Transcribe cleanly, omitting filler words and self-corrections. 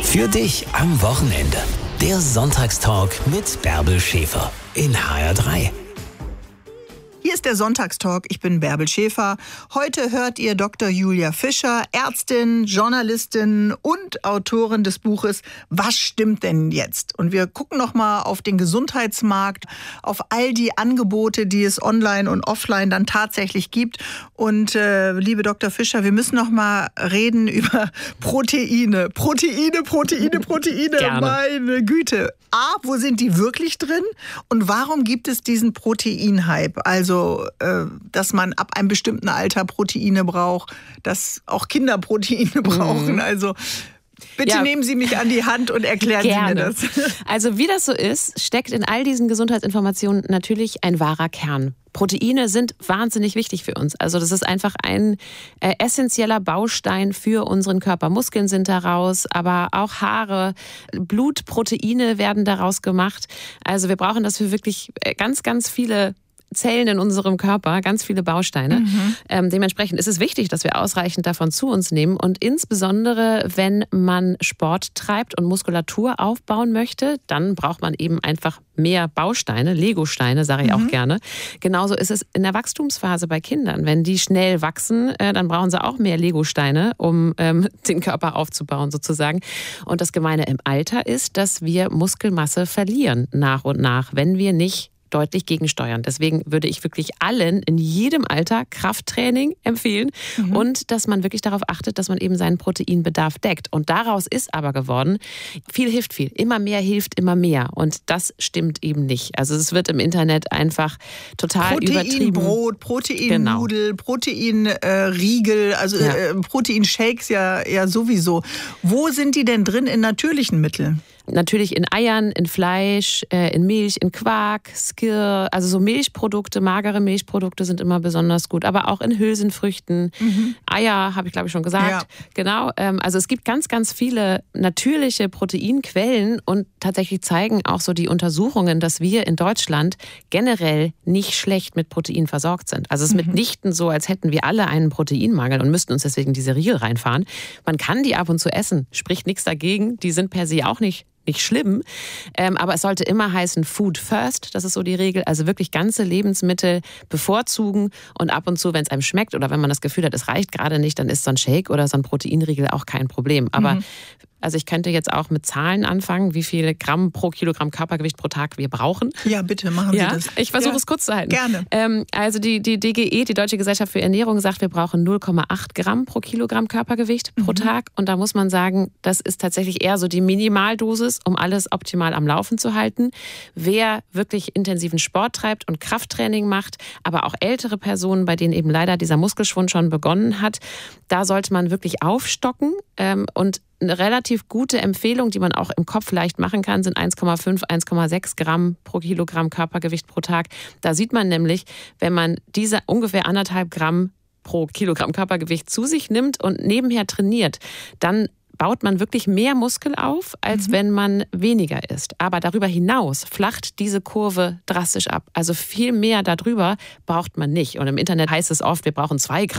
Für dich am Wochenende. Der Sonntagstalk mit Bärbel Schäfer in HR3. Hier ist der Sonntagstalk. Ich bin Bärbel Schäfer. Heute hört ihr Dr. Julia Fischer, Ärztin, Journalistin und Autorin des Buches Was stimmt denn jetzt? Und wir gucken noch mal auf den Gesundheitsmarkt, auf all die Angebote, die es online und offline dann tatsächlich gibt. Und liebe Dr. Fischer, wir müssen noch mal reden über Proteine. Proteine. Gerne. Meine Güte. A, wo sind die wirklich drin? Und warum gibt es diesen Proteinhype? Also, dass man ab einem bestimmten Alter Proteine braucht, dass auch Kinder Proteine brauchen. Also, bitte nehmen Sie mich an die Hand und erklären Sie mir das. Also wie das so ist, steckt in all diesen Gesundheitsinformationen natürlich ein wahrer Kern. Proteine sind wahnsinnig wichtig für uns. Also das ist einfach ein essentieller Baustein für unseren Körper. Muskeln sind daraus, aber auch Haare, Blutproteine werden daraus gemacht. Also wir brauchen das für wirklich ganz, ganz viele Zellen in unserem Körper, ganz viele Bausteine. Dementsprechend ist es wichtig, dass wir ausreichend davon zu uns nehmen und insbesondere, wenn man Sport treibt und Muskulatur aufbauen möchte, dann braucht man eben einfach mehr Bausteine, Legosteine, sage ich auch gerne. Genauso ist es in der Wachstumsphase bei Kindern. Wenn die schnell wachsen, dann brauchen sie auch mehr Legosteine, um den Körper aufzubauen sozusagen. Und das Gemeine im Alter ist, dass wir Muskelmasse verlieren nach und nach, wenn wir nicht deutlich gegensteuern. Deswegen würde ich wirklich allen in jedem Alter Krafttraining empfehlen und dass man wirklich darauf achtet, dass man eben seinen Proteinbedarf deckt. Und daraus ist aber geworden, viel hilft viel. Immer mehr hilft immer mehr. Und das stimmt eben nicht. Also es wird im Internet einfach total übertrieben. Proteinbrot, Proteinnudel, Proteinriegel, also Proteinshakes ja sowieso. Wo sind die denn drin in natürlichen Mitteln? Natürlich in Eiern, in Fleisch, in Milch, in Quark, Skir, also so Milchprodukte, magere Milchprodukte sind immer besonders gut, aber auch in Hülsenfrüchten. Eier, habe ich glaube ich schon gesagt. Ja. Genau, also es gibt ganz, ganz viele natürliche Proteinquellen und tatsächlich zeigen auch so die Untersuchungen, dass wir in Deutschland generell nicht schlecht mit Protein versorgt sind. Also es ist mitnichten so, als hätten wir alle einen Proteinmangel und müssten uns deswegen diese Riegel reinfahren. Man kann die ab und zu essen, spricht nichts dagegen, die sind per se auch nicht schlimm, aber es sollte immer heißen Food first, das ist so die Regel, also wirklich ganze Lebensmittel bevorzugen und ab und zu, wenn es einem schmeckt oder wenn man das Gefühl hat, es reicht gerade nicht, dann ist so ein Shake oder so ein Proteinriegel auch kein Problem, aber also ich könnte jetzt auch mit Zahlen anfangen, wie viele Gramm pro Kilogramm Körpergewicht pro Tag wir brauchen. Ja, bitte, machen Sie das. Ich versuche es kurz zu halten. Gerne. Also die DGE, die Deutsche Gesellschaft für Ernährung, sagt, wir brauchen 0,8 Gramm pro Kilogramm Körpergewicht pro Tag. Und da muss man sagen, das ist tatsächlich eher so die Minimaldosis, um alles optimal am Laufen zu halten. Wer wirklich intensiven Sport treibt und Krafttraining macht, aber auch ältere Personen, bei denen eben leider dieser Muskelschwund schon begonnen hat, da sollte man wirklich aufstocken und eine relativ gute Empfehlung, die man auch im Kopf leicht machen kann, sind 1,5, 1,6 Gramm pro Kilogramm Körpergewicht pro Tag. Da sieht man nämlich, wenn man diese ungefähr 1,5 Gramm pro Kilogramm Körpergewicht zu sich nimmt und nebenher trainiert, dann baut man wirklich mehr Muskel auf, als wenn man weniger isst. Aber darüber hinaus flacht diese Kurve drastisch ab. Also viel mehr darüber braucht man nicht. Und im Internet heißt es oft, wir brauchen 2 Gramm